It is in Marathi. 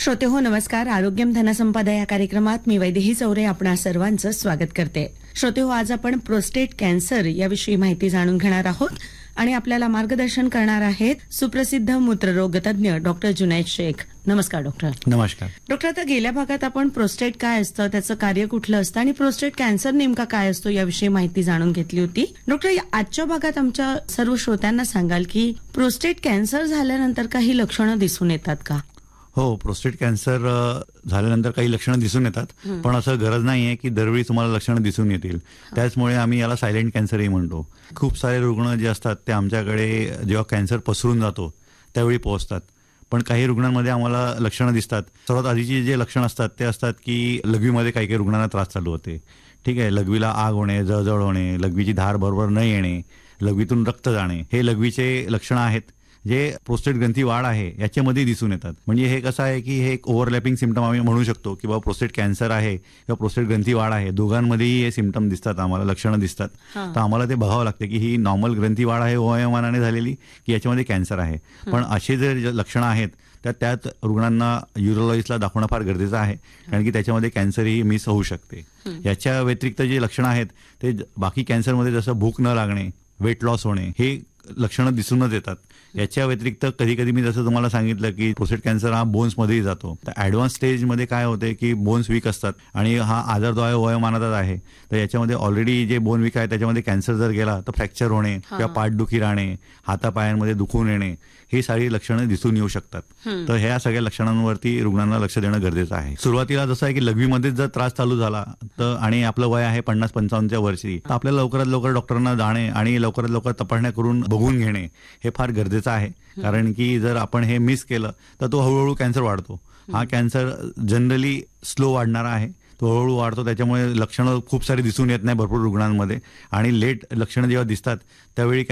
श्रोते हो नमस्कार. आरोग्यम धनसंपदा या कार्यक्रमात मी वैदेही चौरे आपणा सर्वांचं स्वागत करते. श्रोते हो, आज आपण प्रोस्टेट कॅन्सर याविषयी माहिती जाणून घेणार आहोत आणि आपल्याला मार्गदर्शन करणार आहेत सुप्रसिद्ध मूत्ररोग तज्ञ डॉक्टर जुनैद शेख. नमस्कार डॉक्टर. नमस्कार डॉक्टर. आता गेल्या भागात आपण प्रोस्टेट काय असतं, त्याचं कार्य कुठलं असतं आणि प्रोस्टेट कॅन्सर नेमका काय असतो याविषयी माहिती जाणून घेतली होती. डॉक्टर, आजच्या भागात आमच्या सर्व श्रोत्यांना सांगाल की प्रोस्टेट कॅन्सर झाल्यानंतर काही लक्षणं दिसून येतात का? हो, प्रोस्टेट कॅन्सर झाल्यानंतर काही लक्षणं दिसून येतात, पण असं गरज नाहीये की दरवेळी तुम्हाला लक्षणं दिसून येतील. त्याचमुळे आम्ही याला सायलेंट कॅन्सरही म्हणतो. खूप सारे रुग्ण जे असतात ते आमच्याकडे जेव्हा कॅन्सर पसरून जातो त्यावेळी पोहोचतात, पण काही रुग्णांमध्ये आम्हाला लक्षणं दिसतात. सर्वात आधीची जे लक्षणं असतात ते असतात की लघवीमध्ये काही काही रुग्णांना त्रास चालू होते. ठीक आहे, लघवीला आग होणे, जळजळ होणे, लघवीची धार बरोबर न येणे, लघवीतून रक्त जाणे, हे लघवीचे लक्षणं आहेत जे प्रोस्टेट ग्रंथी वाढ आहे याच्यामध्ये दिसून येतात. म्हणजे हे कसं आहे की हे एक ओव्हरलॅपिंग सिम्पटम आम्ही म्हणू शकतो की बाबा प्रोस्टेट कॅन्सर आहे किंवा प्रोस्टेट ग्रंथी वाढ आहे, दोघांमध्येही हे सिम्पटम दिसतात, आम्हाला लक्षणं दिसतात. तर आम्हाला ते बघावं लागतं की ही नॉर्मल ग्रंथी वाढ आहे वयोमानाने झालेली की याच्यामध्ये कॅन्सर आहे. पण असे जर लक्षणं आहेत तर त्यात रुग्णांना युरोलॉजिस्टला दाखवणं फार गरजेचं आहे, कारण की त्याच्यामध्ये कॅन्सरही मिस होऊ शकते. याच्या व्यतिरिक्त जे लक्षणं आहेत ते बाकी कॅन्सरमध्ये जसं भूक न लागणे, वेट लॉस होणे, हे लक्षणं दिसूनच येतात. याच्या व्यतिरिक्त कधी कधी मी जसं तुम्हाला सांगितलं की प्रोस्टेट कॅन्सर हा बोन्समध्येही जातो. तर ऍडव्हान्स स्टेजमध्ये काय होते की बोन्स वीक असतात आणि हा आजार जो आहे वयोमानातच आहे, तर याच्यामध्ये ऑलरेडी जे बोन वीक आहे त्याच्यामध्ये कॅन्सर जर गेला तर फ्रॅक्चर होणे किंवा पाठदुखी राहणे, हातापायांमध्ये दुखून येणे, ही सारी लक्षणं दिसून येऊ शकतात. तर ह्या सगळ्या लक्षणांवरती रुग्णांना लक्ष देणं गरजेचं आहे. सुरुवातीला जसं आहे की लघवीमध्येच जर त्रास चालू झाला तर आणि आपलं वय आहे 50-55च्या वर्षी, तर आपल्याला लवकरात लवकर डॉक्टरांना जाणे आणि लवकरात लवकर तपासण्या करून बघून घेणे हे फार गरजेचं आहे. कारण की जर आपण हे मिस केलं तर तो हळूहळू कॅन्सर वाढतो. हा कॅन्सर जनरली स्लो वाढणारा आहे, तो हळूहळू वाढतो. त्याच्यामुळे लक्षणं खूप सारी दिसून येत नाही भरपूर रुग्णांमध्ये आणि लेट लक्षणं जेव्हा दिसतात त्यावेळी